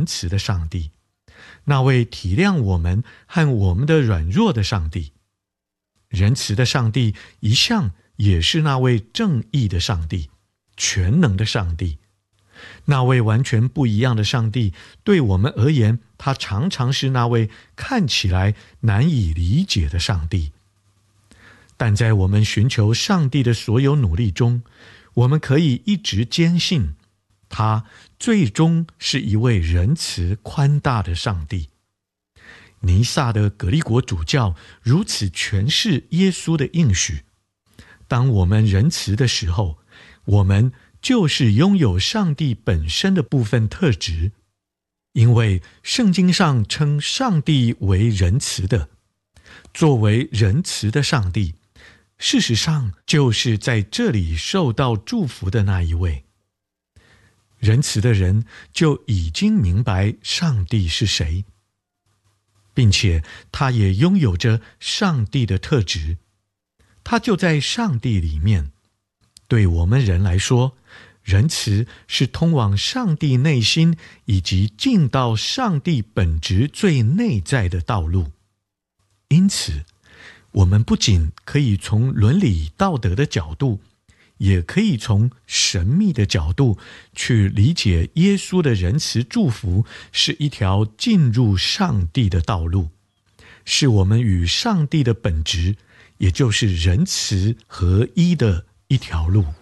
慈的上帝，那位体谅我们和我们的软弱的上帝。仁慈的上帝一向也是那位正义的上帝，全能的上帝。那位完全不一样的上帝，对我们而言，他常常是那位看起来难以理解的上帝。但在我们寻求上帝的所有努力中，我们可以一直坚信，他最终是一位仁慈宽大的上帝。尼撒的葛利果主教如此诠释耶稣的应许：当我们仁慈的时候，我们就是拥有上帝本身的部分特质，因为圣经上称上帝为仁慈的。作为仁慈的上帝，事实上就是在这里受到祝福的那一位。仁慈的人就已经明白上帝是谁，并且他也拥有着上帝的特质，他就在上帝里面。对我们人来说，仁慈是通往上帝内心以及进到上帝本质最内在的道路。因此，我们不仅可以从伦理道德的角度，也可以从神秘的角度去理解耶稣的仁慈祝福是一条进入上帝的道路，是我们与上帝的本质，也就是仁慈合一的一条路。